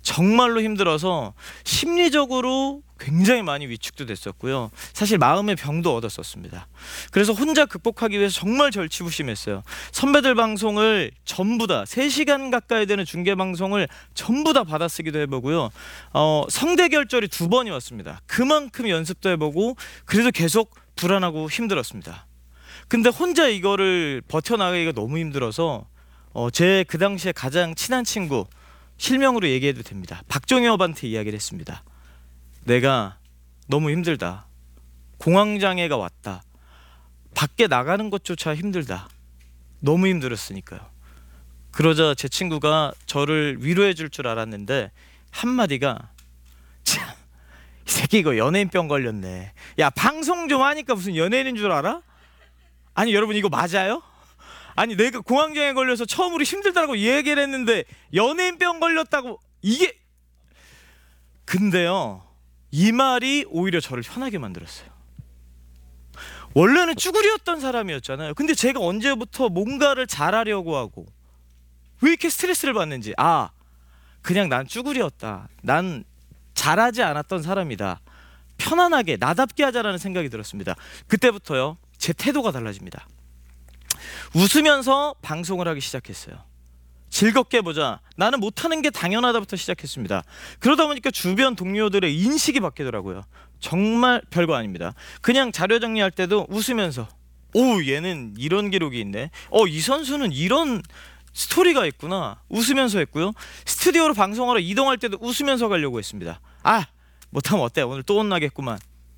정말로 힘들어서 심리적으로 굉장히 많이 위축도 됐었고요. 사실 마음의 병도 얻었었습니다. 그래서 혼자 극복하기 위해서 정말 절치부심했어요. 선배들 방송을 전부 다 3시간 가까이 되는 중계 방송을 전부 다 받아쓰기도 해보고요. 성대결절이 2번이 왔습니다. 그만큼 연습도 해보고 그래도 계속 불안하고 힘들었습니다. 근데 혼자 이거를 버텨나가기가 너무 힘들어서 제 그 당시에 가장 친한 친구, 실명으로 얘기해도 됩니다. 박종엽한테 이야기를 했습니다. 내가 너무 힘들다. 공황장애가 왔다. 밖에 나가는 것조차 힘들다. 너무 힘들었으니까요. 그러자 제 친구가 저를 위로해 줄 줄 알았는데 한마디가 참, 이 새끼 이거 연예인병 걸렸네. 야, 방송 좀 하니까 무슨 연예인인 줄 알아? 아니 여러분 이거 맞아요? 아니 내가 공황장애 걸려서 처음으로 힘들다고 얘기를 했는데 연예인병 걸렸다고 이게. 근데요, 이 말이 오히려 저를 편하게 만들었어요. 원래는 쭈구리였던 사람이었잖아요. 근데 제가 언제부터 뭔가를 잘하려고 하고 왜 이렇게 스트레스를 받는지, 그냥 난 쭈구리였다. 난 잘하지 않았던 사람이다. 편안하게 나답게 하자라는 생각이 들었습니다. 그때부터요, 제 태도가 달라집니다. 웃으면서 방송을 하기 시작했어요. 즐겁게 보자. 나는 못하는 게 당연하다부터 시작했습니다. 그러다 보니까 주변 동료들의 인식이 바뀌더라고요. 정말 별거 아닙니다. 그냥 자료 정리할 때도 웃으면서, 오, 얘는 이런 기록이 있네. 이 선수는 이런 스토리가 있구나. 웃으면서 했고요. 스튜디오로 방송하러 이동할 때도 웃으면서 가려고 했습니다. 못하면 어때? 오늘 또 혼나겠구만.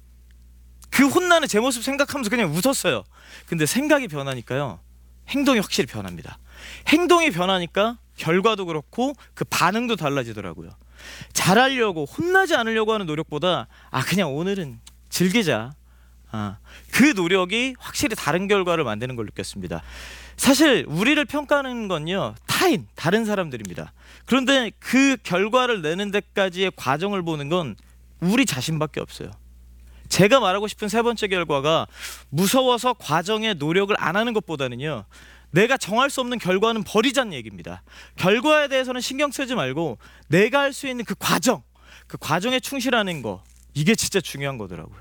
그 혼나는 제 모습 생각하면서 그냥 웃었어요. 근데 생각이 변하니까요, 행동이 확실히 변합니다. 행동이 변하니까 결과도 그렇고 그 반응도 달라지더라고요. 잘하려고, 혼나지 않으려고 하는 노력보다 그냥 오늘은 즐기자, 그 노력이 확실히 다른 결과를 만드는 걸 느꼈습니다. 사실 우리를 평가하는 건요, 다른 사람들입니다. 그런데 그 결과를 내는 데까지의 과정을 보는 건 우리 자신밖에 없어요. 제가 말하고 싶은 3번째 결과가 무서워서 과정에 노력을 안 하는 것보다는요, 내가 정할 수 없는 결과는 버리자는 얘기입니다. 결과에 대해서는 신경 쓰지 말고 내가 할 수 있는 그 과정에 충실하는 거, 이게 진짜 중요한 거더라고요.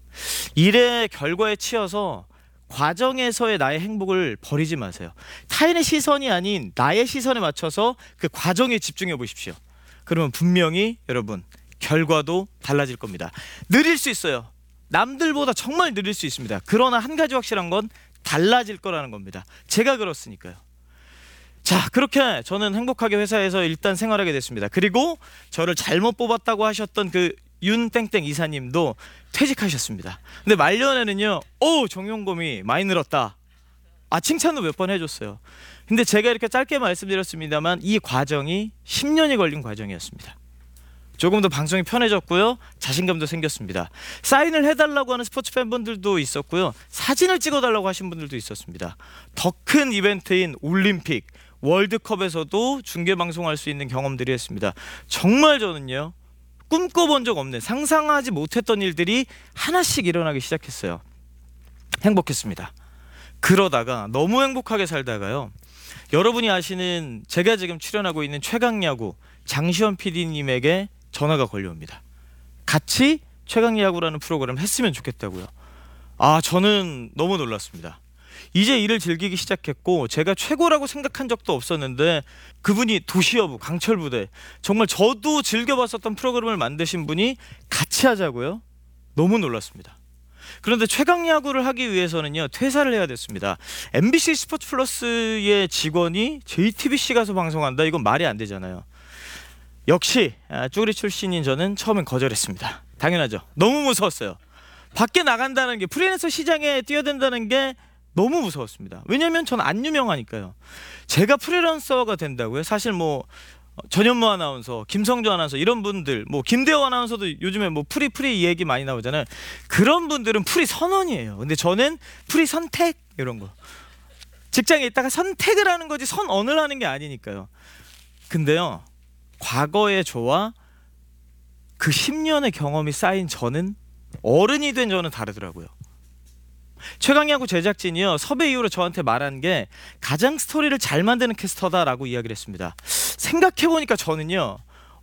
일의 결과에 치여서 과정에서의 나의 행복을 버리지 마세요. 타인의 시선이 아닌 나의 시선에 맞춰서 그 과정에 집중해 보십시오. 그러면 분명히 여러분 결과도 달라질 겁니다. 느릴 수 있어요. 남들보다 정말 느릴 수 있습니다. 그러나 한 가지 확실한 건 달라질 거라는 겁니다. 제가 그렇으니까요. 자, 그렇게 저는 행복하게 회사에서 일단 생활하게 됐습니다. 그리고 저를 잘못 뽑았다고 하셨던 그 윤땡땡 이사님도 퇴직하셨습니다. 근데 말년에는요, 정용검이 많이 늘었다, 칭찬도 몇 번 해줬어요. 근데 제가 이렇게 짧게 말씀드렸습니다만 이 과정이 10년이 걸린 과정이었습니다. 조금 더 방송이 편해졌고요, 자신감도 생겼습니다. 사인을 해달라고 하는 스포츠 팬분들도 있었고요, 사진을 찍어달라고 하신 분들도 있었습니다. 더 큰 이벤트인 올림픽, 월드컵에서도 중계방송할 수 있는 경험들이 했습니다. 정말 저는요, 꿈꿔본 적 없는, 상상하지 못했던 일들이 하나씩 일어나기 시작했어요. 행복했습니다. 그러다가 너무 행복하게 살다가요, 여러분이 아시는 제가 지금 출연하고 있는 최강야구 장시현 PD님에게 전화가 걸려옵니다. 같이 최강야구라는 프로그램을 했으면 좋겠다고요. 저는 너무 놀랐습니다. 이제 일을 즐기기 시작했고 제가 최고라고 생각한 적도 없었는데 그분이 도시여부, 강철부대, 정말 저도 즐겨봤었던 프로그램을 만드신 분이 같이 하자고요. 너무 놀랐습니다. 그런데 최강야구를 하기 위해서는요, 퇴사를 해야 됐습니다. MBC 스포츠 플러스의 직원이 JTBC 가서 방송한다, 이건 말이 안 되잖아요. 역시 쭈구리 출신인 저는 처음엔 거절했습니다. 당연하죠. 너무 무서웠어요. 밖에 나간다는 게, 프리랜서 시장에 뛰어든다는 게 너무 무서웠습니다. 왜냐면 전 안 유명하니까요. 제가 프리랜서가 된다고요? 사실 전현무 아나운서, 김성주 아나운서 이런 분들, 김대호 아나운서도 요즘에 프리 얘기 많이 나오잖아요. 그런 분들은 프리 선언이에요. 근데 저는 프리 선택, 이런 거. 직장에 있다가 선택을 하는 거지 선언을 하는 게 아니니까요. 근데요, 과거의 저와 그 10년의 경험이 쌓인 저는, 어른이 된 저는 다르더라고요. 최강야구 제작진이요, 섭외 이후로 저한테 말한 게 가장 스토리를 잘 만드는 캐스터다라고 이야기를 했습니다. 생각해보니까 저는요,